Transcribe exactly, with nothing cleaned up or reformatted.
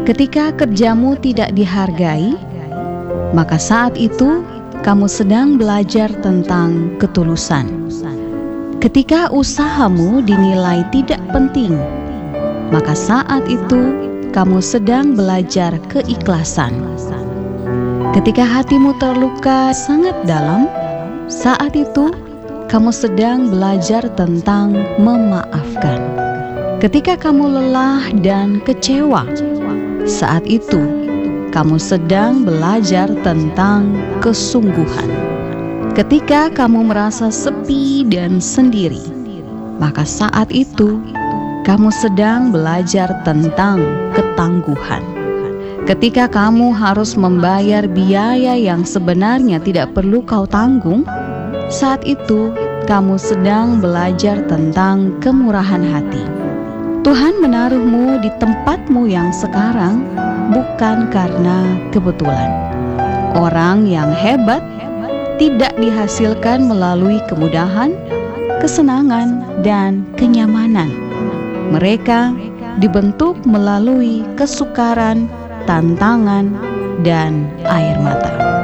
Ketika kerjamu tidak dihargai, maka saat itu kamu sedang belajar tentang ketulusan. Ketika usahamu dinilai tidak penting, maka saat itu kamu sedang belajar keikhlasan. Ketika hatimu terluka sangat dalam, saat itu kamu sedang belajar tentang memaafkan. Ketika kamu lelah dan kecewa, saat itu kamu sedang belajar tentang kesungguhan. Ketika kamu merasa sepi dan sendiri, maka saat itu kamu sedang belajar tentang ketangguhan. Ketika kamu harus membayar biaya yang sebenarnya tidak perlu kau tanggung, saat itu kamu sedang belajar tentang kemurahan hati. Tuhan menaruhmu di tempatmu yang sekarang bukan karena kebetulan. Orang yang hebat tidak dihasilkan melalui kemudahan, kesenangan, dan kenyamanan. Mereka dibentuk melalui kesukaran, tantangan, dan air mata.